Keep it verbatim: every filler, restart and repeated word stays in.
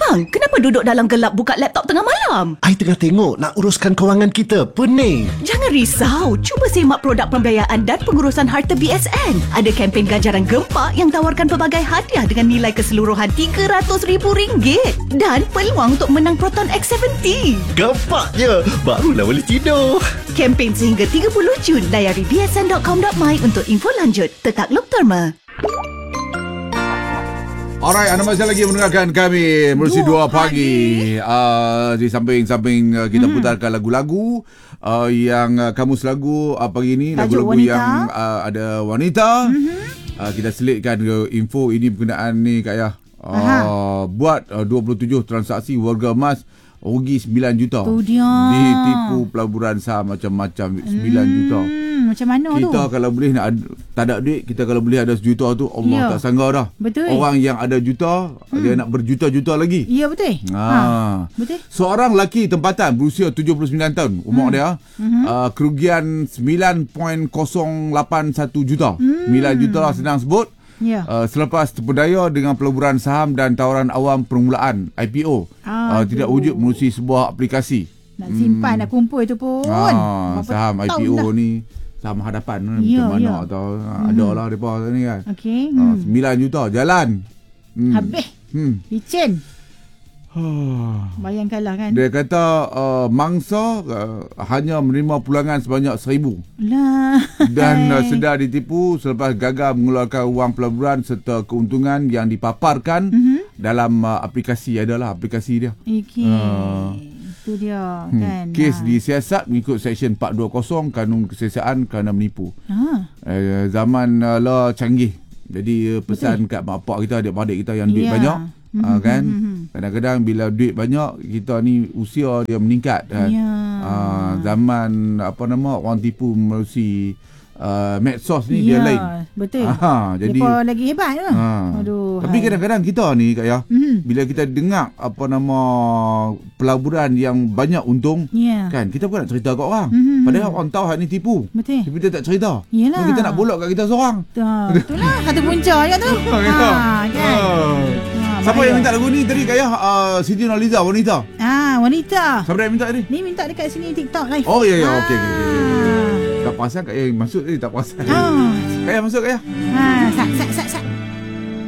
Abang, kenapa duduk dalam gelap buka laptop tengah malam? I tengah tengok nak uruskan kewangan kita. Pening. Jangan risau. Cuba semak produk pembiayaan dan pengurusan harta B S N. Ada kempen ganjaran gempak yang tawarkan pelbagai hadiah dengan nilai keseluruhan tiga ratus ribu ringgit. Dan peluang untuk menang Proton X tujuh puluh. Gempak je. Barulah boleh tidur. Kempen sehingga tiga puluh Jun. Layari b s n dot com dot my untuk info lanjut. Tetap Look Terma. Alright, anda masih lagi mendengarkan kami Merusi dua pagi, pagi. Uh, Di samping-samping uh, kita hmm. putarkan lagu-lagu uh, Yang uh, kamu selagu uh, pagi ni. Lagu-lagu yang uh, ada wanita. hmm. uh, Kita selitkan uh, info ini berkenaan ni Kak Yah. uh, Buat uh, dua puluh tujuh transaksi warga emas, rugi sembilan juta. Tu dia. Ditipu pelaburan saham macam-macam, sembilan hmm. juta. Macam mana kita tu? Kita kalau boleh nak ada, tak ada duit, kita kalau boleh ada sejuta tu, Allah ya. tak sangka dah. Betul. Orang yang ada juta, hmm. dia nak berjuta-juta lagi. Ya, betul. Ha. ha. Betul. Seorang lelaki tempatan berusia tujuh puluh sembilan tahun umur hmm. dia, hmm. Uh, kerugian sembilan perpuluhan kosong lapan satu juta. Hmm. sembilan juta lah senang sebut. Ya. Uh, selepas terpedaya dengan pelaburan saham dan tawaran awam permulaan I P O, uh, tidak wujud melalui sebuah aplikasi. Nak simpan, hmm. nak kumpul tu pun. Ah, saham I P O dah. Ni saham hadapan ya, macam mana ya. atau hmm. ada lah mereka ni kan. Okey. Uh, hmm. sembilan juta jalan. Hmm. Habis. Hmm. Licin. Bayangkanlah kan. Dia kata uh, mangsa uh, hanya menerima pulangan sebanyak seribu. Lah. Dan uh, sedar ditipu selepas gagal mengeluarkan wang pelaburan serta keuntungan yang dipaparkan mm-hmm. dalam uh, aplikasi. Adalah aplikasi dia. Okey. Uh, Itu dia hmm. kan. Kes ha. disiasat mengikut Seksyen empat dua kosong Kanun Kesiasaan kerana menipu. Ha. Uh, zaman uh, lah canggih. Jadi uh, pesan Betul. kat mak pak kita, adik-adik kita yang duit yeah. banyak. Mm-hmm. Uh, kan kadang-kadang bila duit banyak, kita ni usia dia meningkat kan. Yeah. Uh, zaman apa nama orang tipu melalui uh, medsos ni yeah. dia lain. Betul. Ha, jadi depa lagi hebat lah. Ha. Aduh. Tapi hai. kadang-kadang kita ni Kak Yah, mm-hmm. bila kita dengar apa nama pelaburan yang banyak untung, yeah. kan kita pun nak cerita kat orang. Mm-hmm. Padahal orang tahu hak ni tipu. Betul. Tapi kita tak cerita. Yelah. Kita nak bolak kat kita seorang. Itulah satu punca je tu. Ha, kan. Ha. Siapa bahaya. yang minta lagu ni tadi Kak Yah? Uh, Siti Nurhaliza, wanita. Ah, wanita. Siapa yang minta tadi? Ni minta dekat sini TikTok live. Oh ya ya, okey okey okey. Tak perasan Kak Yah masuk tadi, tak perasan. Ah. Kak Yah masuk Kak Yah. Ha, sat sat sat sat.